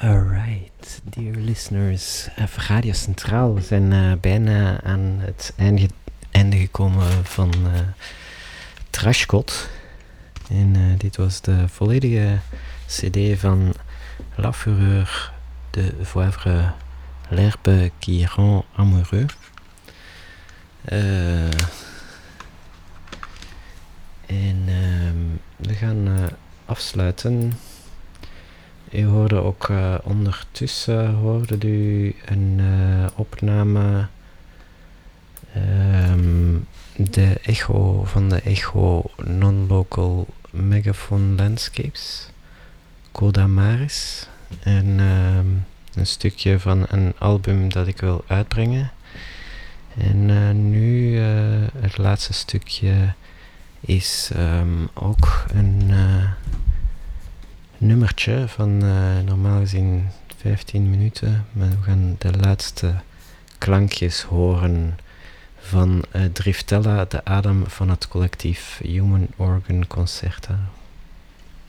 Alright, dear listeners. Radio Centraal, we zijn bijna aan het einde gekomen van Trashcot. En dit was de volledige CD van La Fureur de Voivre, l'herbe qui rend amoureux. We gaan afsluiten. U hoorde ook ondertussen hoorde u een opname de echo van de Echo Non-Local Megaphone Landscapes, Coda Maris, en een stukje van een album dat ik wil uitbrengen. En nu het laatste stukje is ook een nummertje van normaal gezien 15 minuten, maar we gaan de laatste klankjes horen van Driftella, de adem van het collectief Human Organ Concerta.